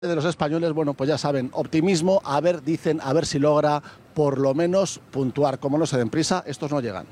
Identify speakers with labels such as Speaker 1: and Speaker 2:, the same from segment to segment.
Speaker 1: De los españoles, bueno, pues ya saben, optimismo, dicen, a ver si logra por lo menos puntuar. Como no se den prisa, estos no llegan.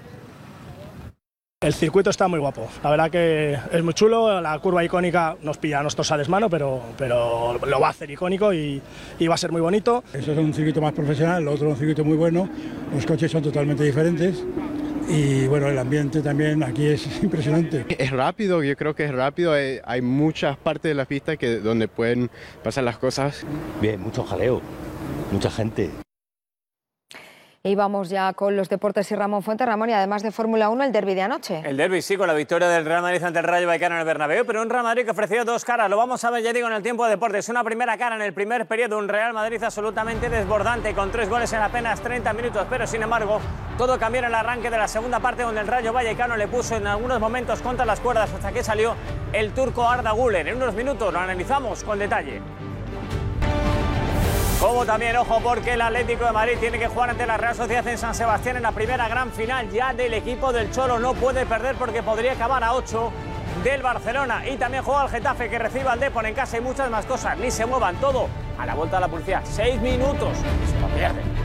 Speaker 2: El circuito está muy guapo, la verdad que es muy chulo, la curva icónica nos pilla a nosotros a desmano, pero lo va a hacer icónico y va a ser muy bonito.
Speaker 3: Eso es un circuito más profesional, lo otro es un circuito muy bueno, los coches son totalmente diferentes. Y bueno, el ambiente también aquí es impresionante.
Speaker 4: Es rápido, yo creo que es rápido, hay muchas partes de la pista donde pueden pasar las cosas.
Speaker 5: Bien, mucho jaleo, mucha gente.
Speaker 6: Y vamos ya con los deportes y Ramón Fuente. Ramón, y además de Fórmula 1, el derbi de anoche.
Speaker 7: El derbi, sí, con la victoria del Real Madrid ante el Rayo Vallecano en el Bernabéu, pero un Real Madrid que ofreció dos caras. Lo vamos a ver, ya digo, en el tiempo de deportes. Una primera cara en el primer periodo, un Real Madrid absolutamente desbordante, con 3 goles en apenas 30 minutos, pero sin embargo, todo cambió en el arranque de la segunda parte, donde el Rayo Vallecano le puso en algunos momentos contra las cuerdas hasta que salió el turco Arda Güler. En unos minutos lo analizamos con detalle. Como también, ojo, porque el Atlético de Madrid tiene que jugar ante la Real Sociedad en San Sebastián en la primera gran final ya del equipo del Cholo. No puede perder porque podría acabar a 8 del Barcelona. Y también juega el Getafe, que recibe al Depor en casa y muchas más cosas. Ni se muevan, todo a la vuelta de la publicidad. 6 minutos, se lo pierden.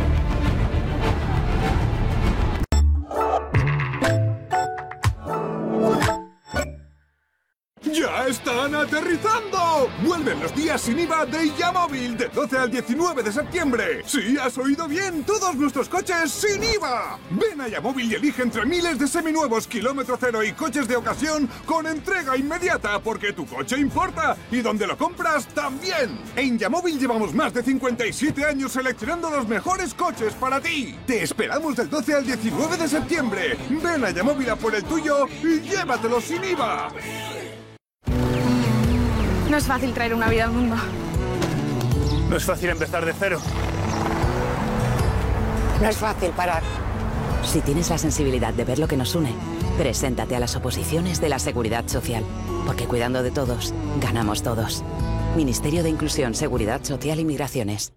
Speaker 8: ¡Ya están aterrizando! ¡Vuelven los días sin IVA de Yamóvil del 12 al 19 de septiembre! ¡Sí, has oído bien! ¡Todos nuestros coches sin IVA! Ven a Yamóvil y elige entre miles de seminuevos kilómetro cero y coches de ocasión con entrega inmediata, porque tu coche importa y donde lo compras también. En Yamóvil llevamos más de 57 años seleccionando los mejores coches para ti. Te esperamos del 12 al 19 de septiembre. Ven a Yamóvil a por el tuyo y llévatelo sin IVA.
Speaker 9: No es fácil traer una vida al mundo.
Speaker 10: No es fácil empezar de cero.
Speaker 11: No es fácil parar. Si tienes la sensibilidad de ver lo que nos une, preséntate a las oposiciones de la Seguridad Social. Porque cuidando de todos, ganamos todos. Ministerio de Inclusión, Seguridad Social y Migraciones.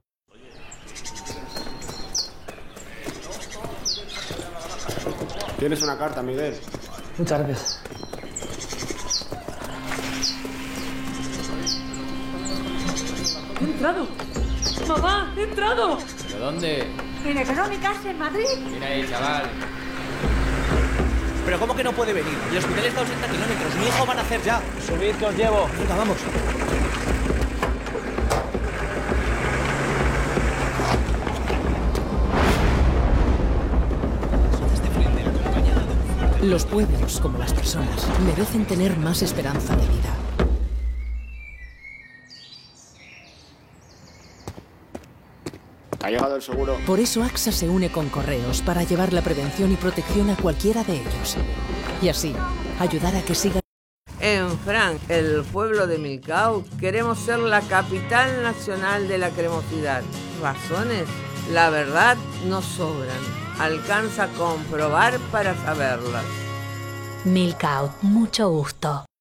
Speaker 12: Tienes una carta, Miguel.
Speaker 13: Muchas gracias.
Speaker 14: ¡He entrado! ¡Mamá, he entrado!
Speaker 15: ¿Pero dónde?
Speaker 14: En Económicas, en Madrid.
Speaker 15: Mira ahí, chaval.
Speaker 16: ¿Pero cómo que no puede venir? El hospital está a 80 kilómetros. Mi hijo va a nacer ya.
Speaker 13: Subid, que os llevo.
Speaker 16: Venga, vamos.
Speaker 17: Los pueblos, como las personas, merecen tener más esperanza de vida.
Speaker 12: Ha llegado el seguro.
Speaker 17: Por eso AXA se une con Correos para llevar la prevención y protección a cualquiera de ellos. Y así, ayudar a que sigan.
Speaker 18: En Frank, el pueblo de Milcao, queremos ser la capital nacional de la cremosidad. ¿Razones? La verdad no sobran. Alcanza a comprobar para saberlas.
Speaker 19: Milcao, mucho gusto.